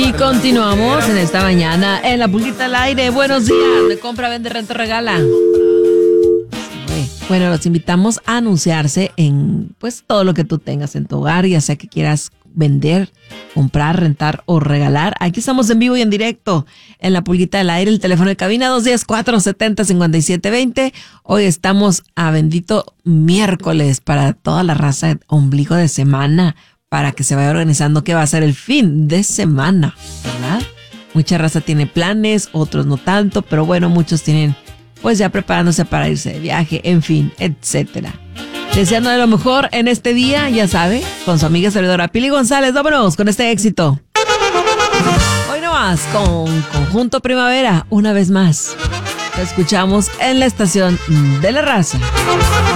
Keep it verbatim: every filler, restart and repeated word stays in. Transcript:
Y continuamos en esta mañana en La Pulguita al Aire. Buenos días. De compra, vende, renta, regala. Bueno, los invitamos a anunciarse en pues todo lo que tú tengas en tu hogar, ya sea que quieras vender, comprar, rentar o regalar. Aquí estamos en vivo y en directo en La Pulguita del Aire, el teléfono de cabina dos uno cero, cuatro siete cero, cinco siete dos cero. Hoy estamos a bendito miércoles para toda la raza de ombligo de semana, para que se vaya organizando qué va a ser el fin de semana, ¿verdad? Mucha raza tiene planes, otros no tanto, pero bueno, muchos tienen pues ya preparándose para irse de viaje, en fin, etcétera. Deseando de lo mejor en este día, ya sabe, con su amiga servidora Pili González. Vámonos con este éxito. Hoy nomás con Conjunto Primavera, una vez más. Lo escuchamos en la estación de la raza.